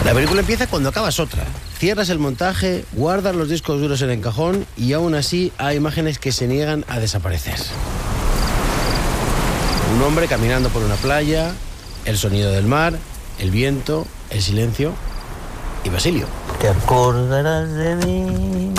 La película empieza cuando acabas otra. Cierras el montaje, guardas los discos duros en el cajón y aún así hay imágenes que se niegan a desaparecer. Un hombre caminando por una playa, el sonido del mar, el viento, el silencio y Basilio. Te acordarás de mí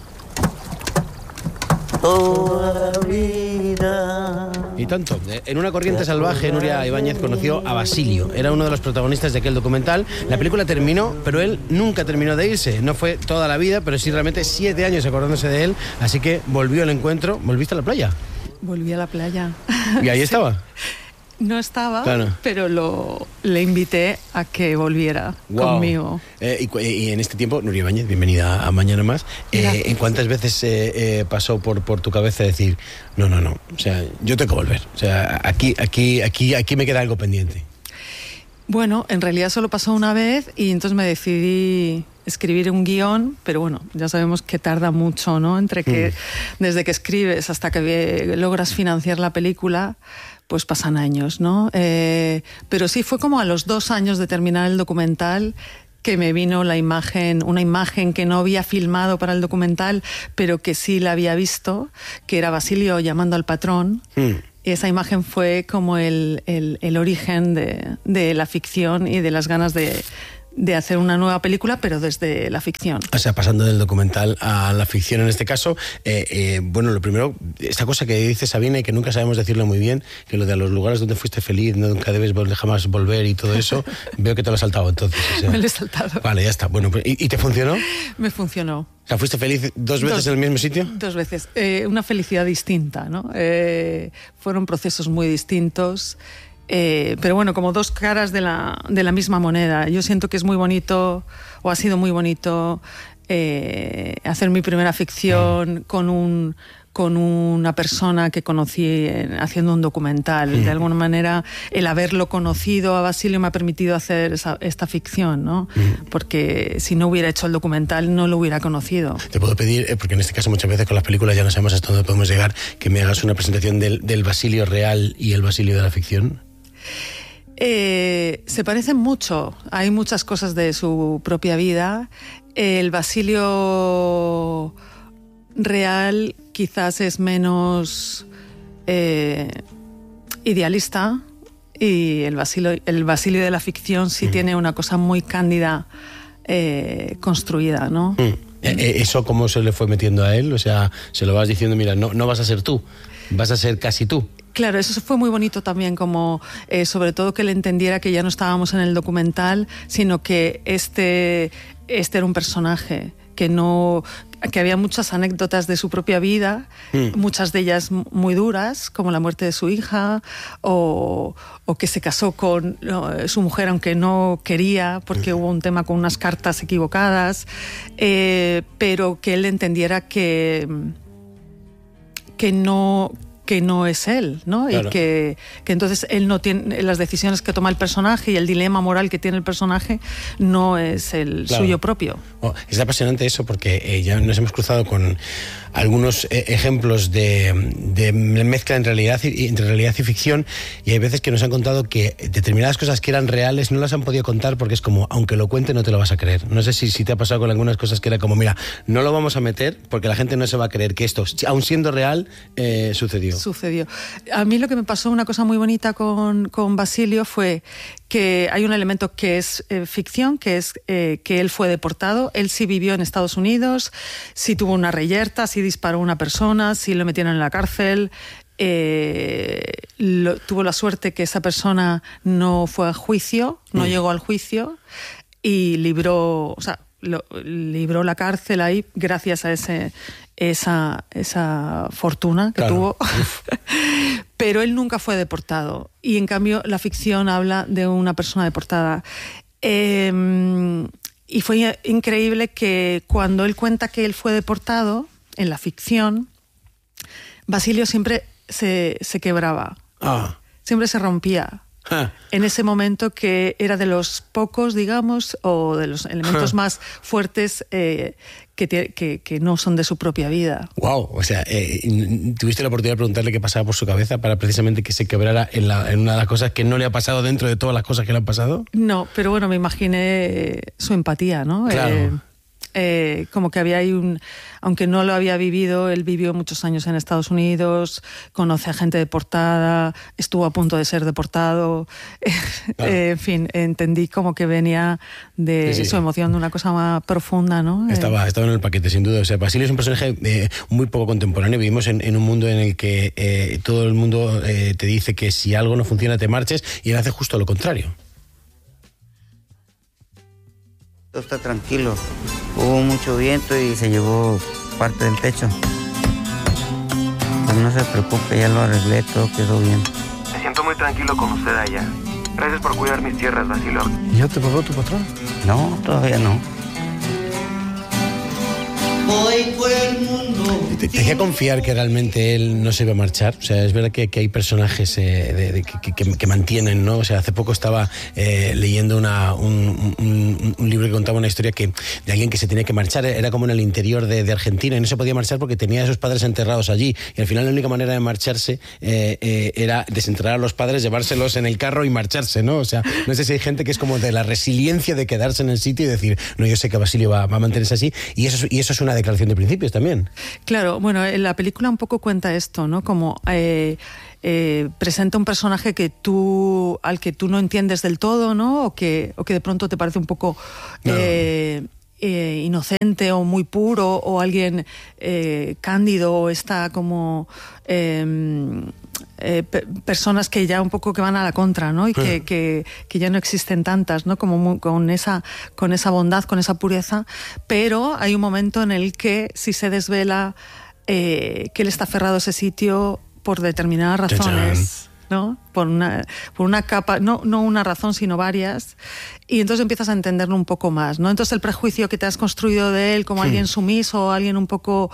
toda la vida. Y tanto. En una corriente salvaje, Nuria Ibáñez conoció a Basilio. Era uno de los protagonistas de aquel documental. La película terminó, pero él nunca terminó de irse. No fue toda la vida, pero sí realmente 7 años acordándose de él. Así que volvió al encuentro. ¿Volviste a la playa? Volví a la playa. ¿Y ahí estaba? No estaba, claro. Pero le invité a que volviera conmigo. Y en este tiempo, Nuria Ibáñez, bienvenida a Mañana Más. ¿En cuántas veces pasó por tu cabeza decir, no, o sea, yo tengo que volver? O sea, aquí me queda algo pendiente. Bueno, en realidad solo pasó una vez y entonces me decidí escribir un guión, pero bueno, ya sabemos que tarda mucho, ¿no? Entre que desde que escribes hasta que logras financiar la película, pues pasan años, ¿no? Pero sí, fue como a los 2 años de terminar el documental que me vino una imagen que no había filmado para el documental, pero que sí la había visto, que era Basilio llamando al patrón. Y esa imagen fue como el origen de la ficción y de las ganas de hacer una nueva película, pero desde la ficción. O sea, pasando del documental a la ficción en este caso, bueno, lo primero, esta cosa que dice Sabina y que nunca sabemos decirlo muy bien, que lo de los lugares donde fuiste feliz, nunca debes jamás volver y todo eso, veo que te lo has saltado entonces. O sea, me lo he saltado. Vale, ya está. Bueno, ¿y te funcionó? Me funcionó. O sea, ¿fuiste feliz 2 veces en el mismo sitio? 2 veces. Una felicidad distinta, ¿no? Fueron procesos muy distintos. Pero bueno, como 2 caras de la misma moneda. Yo siento que es muy bonito, o ha sido muy bonito, hacer mi primera ficción con una persona que conocí haciendo un documental. De alguna manera, el haberlo conocido a Basilio me ha permitido hacer esta ficción, ¿no? Porque si no hubiera hecho el documental, no lo hubiera conocido. Te puedo pedir, porque en este caso muchas veces con las películas ya no sabemos hasta dónde podemos llegar, que me hagas una presentación del Basilio real y el Basilio de la ficción. Se parecen mucho. Hay muchas cosas de su propia vida. El Basilio real quizás es menos idealista, y el Basilio de la ficción sí tiene una cosa muy cándida construida, ¿no? ¿Eso cómo se le fue metiendo a él? O sea, se lo vas diciendo, mira, no vas a ser tú, vas a ser casi tú. Claro, eso fue muy bonito también, como sobre todo que él entendiera que ya no estábamos en el documental, sino que este era un personaje, que había muchas anécdotas de su propia vida, muchas de ellas muy duras, como la muerte de su hija, o que se casó con su mujer aunque no quería, porque hubo un tema con unas cartas equivocadas, pero que él entendiera que no es él, ¿no? Claro. Y que entonces él no tiene las decisiones que toma el personaje y el dilema moral que tiene el personaje no es el suyo propio. Es apasionante eso, porque ya nos hemos cruzado con algunos ejemplos de mezcla entre realidad y ficción, y hay veces que nos han contado que determinadas cosas que eran reales no las han podido contar porque es como, aunque lo cuente no te lo vas a creer. No sé si te ha pasado con algunas cosas que era como, mira, no lo vamos a meter porque la gente no se va a creer que esto, aun siendo real, sucedió. A mí lo que me pasó, una cosa muy bonita con Basilio, fue que hay un elemento que es ficción, que es que él fue deportado. Él sí vivió en Estados Unidos, sí tuvo una reyerta, sí disparó a una persona, sí lo metieron en la cárcel. Tuvo la suerte que esa persona no fue a juicio, no llegó al juicio, y libró la cárcel ahí gracias a esa fortuna que tuvo. Pero él nunca fue deportado, y en cambio la ficción habla de una persona deportada. Y fue increíble que cuando él cuenta que él fue deportado en la ficción, Basilio siempre se quebraba, siempre se rompía. en ese momento, que era de los pocos, digamos, o de los elementos más fuertes que no son de su propia vida. Wow, o sea, ¿tuviste la oportunidad de preguntarle qué pasaba por su cabeza para precisamente que se quebrara en una de las cosas que no le ha pasado dentro de todas las cosas que le han pasado? No, pero bueno, me imaginé su empatía, ¿no? Claro. Como que había ahí aunque no lo había vivido, él vivió muchos años en Estados Unidos, conoce a gente deportada, estuvo a punto de ser deportado. Claro. En fin, entendí como que venía de su emoción, de una cosa más profunda, ¿no? Estaba en el paquete, sin duda. O sea, Basilio es un personaje muy poco contemporáneo. Vivimos en un mundo en el que todo el mundo te dice que si algo no funciona te marches, y él hace justo lo contrario. Todo está tranquilo. Hubo mucho viento y se llevó parte del techo. Pues no se preocupe, ya lo arreglé, todo quedó bien. Me siento muy tranquilo con usted allá. Gracias por cuidar mis tierras, Basilio. ¿Y ya te pagó tu patrón? No, todavía no. Voy por el mundo. Te hacía confiar que realmente él no se iba a marchar. O sea, es verdad que hay personajes que mantienen, ¿no? O sea, hace poco estaba leyendo un libro que contaba una historia de alguien que se tenía que marchar. Era como en el interior de Argentina, y no se podía marchar porque tenía a sus padres enterrados allí. Y al final la única manera de marcharse era desenterrar a los padres, llevárselos en el carro y marcharse, ¿no? O sea, no sé si hay gente que es como de la resiliencia de quedarse en el sitio y decir, no, yo sé que Basilio va a mantenerse así. Y eso es una declaración de principios también. Claro, bueno, la película un poco cuenta esto, ¿no? Como presenta un personaje al que tú no entiendes del todo, ¿no? O que de pronto te parece un poco inocente o muy puro, o alguien cándido, o está como personas que ya un poco que van a la contra, ¿no? Y que ya no existen tantas, ¿no? Como con esa bondad, con esa pureza. Pero hay un momento en el que sí se desvela que él está aferrado a ese sitio por determinadas razones, ¿no? Por una capa, no una razón, sino varias, y entonces empiezas a entenderlo un poco más, ¿no? Entonces el prejuicio que te has construido de él como alguien sumiso, alguien un poco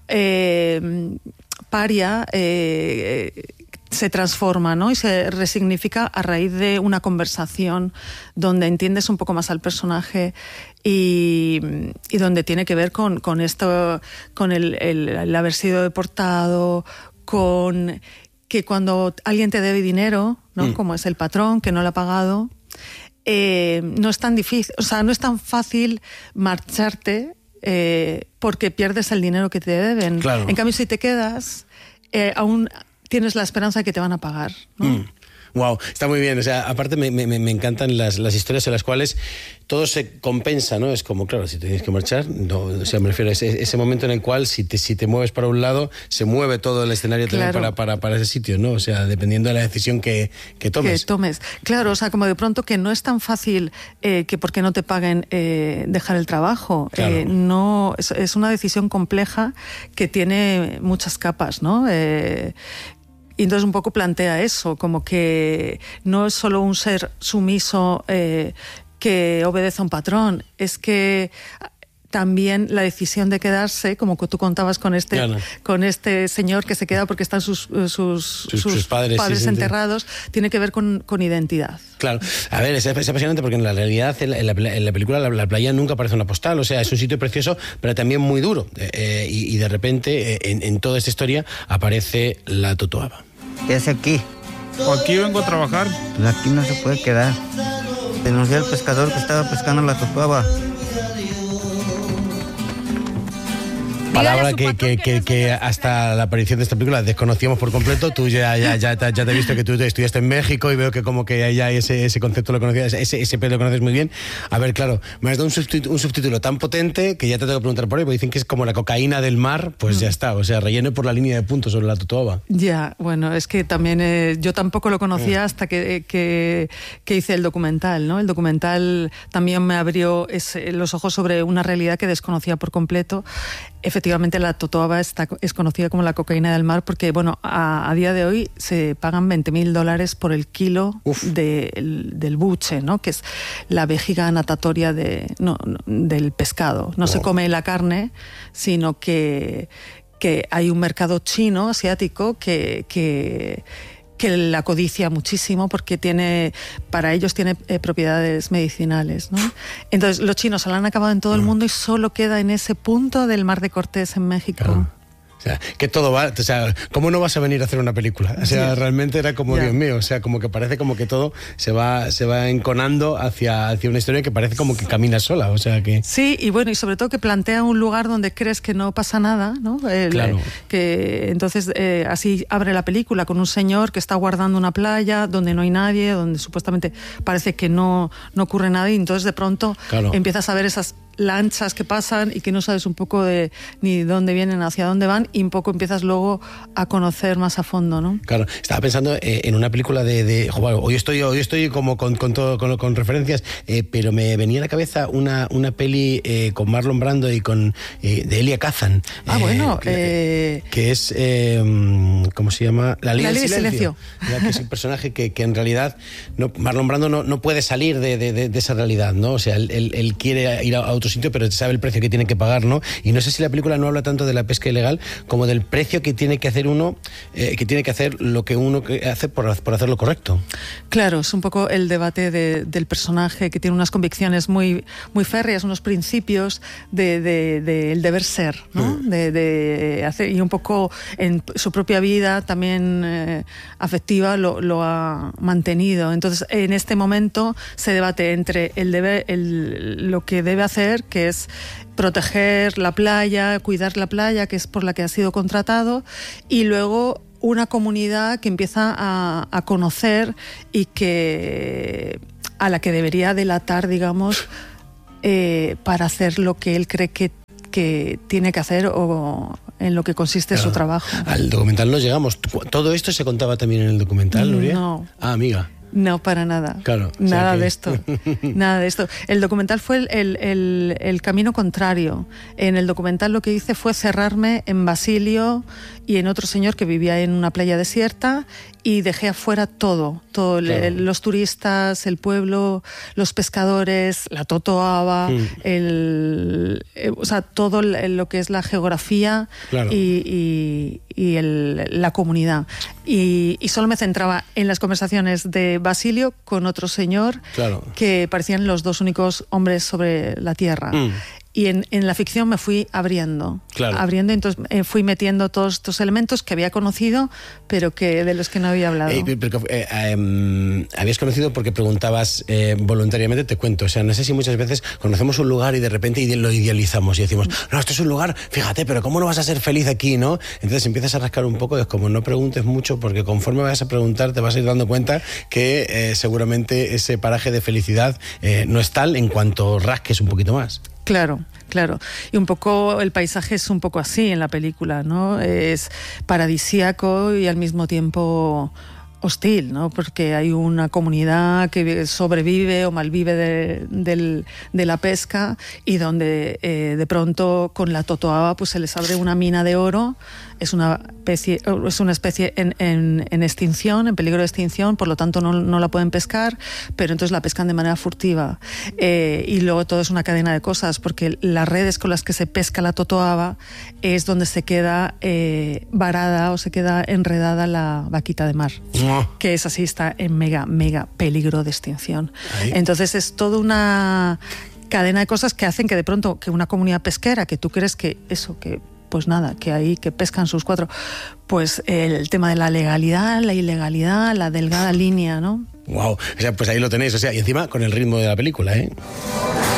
paria, se transforma, ¿no? Y se resignifica a raíz de una conversación donde entiendes un poco más al personaje y donde tiene que ver con esto, con el haber sido deportado, con que cuando alguien te debe dinero, ¿no? Como es el patrón que no lo ha pagado, no es tan difícil, o sea, no es tan fácil marcharte porque pierdes el dinero que te deben. Claro. En cambio, si te quedas, aún tienes la esperanza de que te van a pagar, ¿no? Wow, está muy bien. O sea, aparte me encantan las historias en las cuales todo se compensa, ¿no? Es como, claro, si te tienes que marchar, no, o sea, me refiero a ese momento en el cual si te mueves para un lado, se mueve todo el escenario claro. también para ese sitio, ¿no? O sea, dependiendo de la decisión que tomes. Que tomes. Claro, o sea, como de pronto que no es tan fácil que porque no te paguen dejar el trabajo. Claro. No, es una decisión compleja que tiene muchas capas, ¿no? Y entonces un poco plantea eso, como que no es solo un ser sumiso que obedece a un patrón, es que también la decisión de quedarse, como que tú contabas con este señor que se queda porque están sus padres enterrados, tiene que ver con identidad. Claro. A ver, es apasionante porque en la realidad, en la película, la playa nunca parece una postal. O sea, es un sitio precioso, pero también muy duro. Y de repente, en toda esta historia, aparece la Totoaba. ¿Qué hace aquí? Aquí vengo a trabajar. Pues aquí no se puede quedar. Denuncié al pescador que estaba pescando la Totoaba. Palabra que hasta la aparición de esta película desconocíamos por completo. Tú ya te he visto que tú estudiaste en México y veo que como que ya ese concepto lo conocías, ese pelo lo conoces muy bien. A ver, claro, me has dado un subtítulo tan potente que ya te tengo que preguntar por ahí, porque dicen que es como la cocaína del mar, pues ya está, o sea, relleno por la línea de puntos sobre la Totoaba. Ya, bueno, es que también yo tampoco lo conocía hasta que hice el documental, ¿no? El documental también me abrió los ojos sobre una realidad que desconocía por completo. Efectivamente, la Totoaba es conocida como la cocaína del mar porque, bueno, a día de hoy se pagan $20,000 por el kilo del buche, ¿no? Que es la vejiga natatoria del pescado. No se come la carne, sino que hay un mercado chino, asiático, que que la codicia muchísimo porque para ellos tiene propiedades medicinales, ¿no? Entonces los chinos se la han acabado en todo el mundo y solo queda en ese punto del Mar de Cortés en México. Claro. O sea, que todo va, o sea, ¿cómo no vas a venir a hacer una película? O sea, realmente era como, Dios mío, o sea, como que parece como que todo se va enconando hacia una historia que parece como que camina sola, o sea que... Sí, y bueno, y sobre todo que plantea un lugar donde crees que no pasa nada, ¿no? Claro. Que entonces así abre la película con un señor que está guardando una playa donde no hay nadie, donde supuestamente parece que no ocurre nada y entonces de pronto empiezas a ver esas lanchas que pasan y que no sabes un poco ni dónde vienen, hacia dónde van y un poco empiezas luego a conocer más a fondo, ¿no? Claro, estaba pensando en una película hoy estoy como con referencias, pero me venía a la cabeza una peli con Marlon Brando y de Elia Kazan. Que es ¿cómo se llama? La ley del silencio. Que es el personaje que en realidad Marlon Brando no puede salir de esa realidad, ¿no? O sea, él quiere ir a otro sitio, pero sabe el precio que tiene que pagar, ¿no? Y no sé si la película no habla tanto de la pesca ilegal como del precio que tiene que hacer uno, que tiene que hacer lo que uno hace por hacer lo correcto. Claro, es un poco el debate del personaje que tiene unas convicciones muy, muy férreas, unos principios del deber ser, ¿no? De hacer, y un poco en su propia vida también afectiva lo ha mantenido. Entonces, en este momento se debate entre lo que debe hacer, que es proteger la playa, cuidar la playa, que es por la que ha sido contratado, y luego una comunidad que empieza a conocer y a la que debería delatar, digamos, para hacer lo que él cree que tiene que hacer o en lo que consiste su trabajo. Al documental no llegamos. ¿Todo esto se contaba también en el documental, Nuria? No. Ah, amiga. No, para nada. Claro. Nada de esto. Nada de esto. El documental fue el camino contrario. En el documental lo que hice fue cerrarme en Basilio y en otro señor que vivía en una playa desierta y dejé afuera todo. Claro. Los turistas, el pueblo, los pescadores, la totoaba, o sea, todo lo que es la geografía y la comunidad. Y solo me centraba en las conversaciones de Basilio con otro señor que parecían los dos únicos hombres sobre la tierra. Y en la ficción me fui abriendo, entonces fui metiendo todos estos elementos que había conocido, pero de los que no había hablado. Habías conocido porque preguntabas voluntariamente, te cuento. O sea, no sé si muchas veces conocemos un lugar y de repente lo idealizamos y decimos, no, esto es un lugar, fíjate, pero ¿cómo no vas a ser feliz aquí, no? Entonces empiezas a rascar un poco, es como no preguntes mucho, porque conforme vayas a preguntar te vas a ir dando cuenta que seguramente ese paraje de felicidad no es tal en cuanto rasques un poquito más. Claro. Y un poco el paisaje es un poco así en la película, ¿no? Es paradisíaco y al mismo tiempo hostil, ¿no? Porque hay una comunidad que sobrevive o malvive de la pesca y donde de pronto con la totoaba pues se les abre una mina de oro. Es una especie en extinción, en peligro de extinción, por lo tanto no la pueden pescar, pero entonces la pescan de manera furtiva. Y luego todo es una cadena de cosas, porque las redes con las que se pesca la totoaba es donde se queda varada o se queda enredada la vaquita de mar, que es así, está en mega peligro de extinción. ¿Ahí? Entonces es toda una cadena de cosas que hacen que de pronto que una comunidad pesquera, que tú crees que pues nada, que ahí que pescan sus cuatro, pues el tema de la legalidad, la ilegalidad, la delgada línea, ¿no? Wow, o sea, pues ahí lo tenéis, o sea, y encima con el ritmo de la película, ¿eh?